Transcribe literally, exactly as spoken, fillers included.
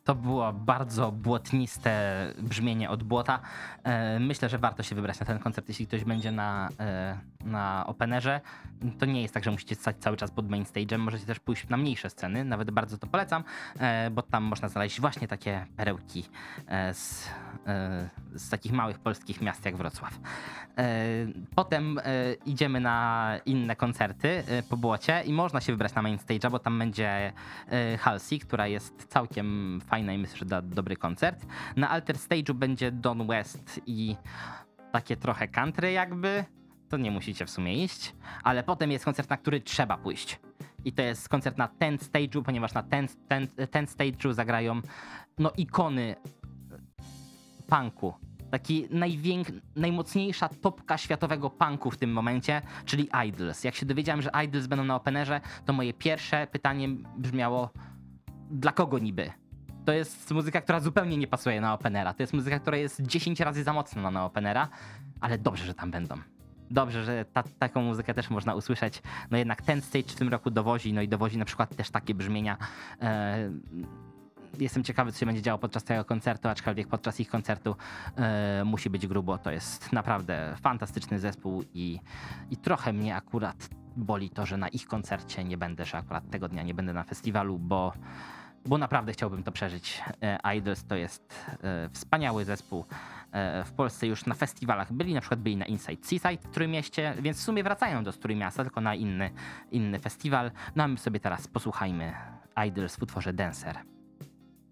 To było bardzo błotniste brzmienie od błota. E, Myślę, że warto się wybrać na ten koncert, jeśli ktoś będzie na, e, na openerze. To nie jest tak, że musicie stać cały czas pod main stage'em. Możecie też pójść na mniejsze sceny, nawet bardzo to polecam, e, bo tam można znaleźć właśnie takie perełki e, z, e, z takich małych polskich miast jak Wrocław. E, Potem e, idziemy na inne koncerty e, po błocie i można się wybrać na main stage'a, bo tam będzie e, Halsey, która jest całkiem fajna i myślę, że da dobry koncert. Na alter stage'u będzie Don West i takie trochę country jakby. To nie musicie w sumie iść, ale potem jest koncert, na który trzeba pójść. I to jest koncert na ten stage'u, ponieważ na ten, ten, ten stage'u zagrają no ikony punku. Taki najwięk, najmocniejsza topka światowego punku w tym momencie, czyli Idols. Jak się dowiedziałem, że Idols będą na openerze, to moje pierwsze pytanie brzmiało: dla kogo niby? To jest muzyka, która zupełnie nie pasuje na openera. To jest muzyka, która jest dziesięć razy za mocna na openera, ale dobrze, że tam będą. Dobrze, że ta, taką muzykę też można usłyszeć. No jednak ten stage w tym roku dowozi, no i dowozi na przykład też takie brzmienia. E, Jestem ciekawy, co się będzie działo podczas tego koncertu, aczkolwiek podczas ich koncertu e, musi być grubo. To jest naprawdę fantastyczny zespół i, i trochę mnie akurat boli to, że na ich koncercie nie będę, że akurat tego dnia nie będę na festiwalu, bo bo naprawdę chciałbym to przeżyć. E, Idols to jest e, wspaniały zespół. E, w Polsce już na festiwalach byli, na przykład byli na Inside Seaside w Trójmieście, więc w sumie wracają do Trójmiasta, tylko na inny, inny festiwal. No a my sobie teraz posłuchajmy Idols w utworze Dancer.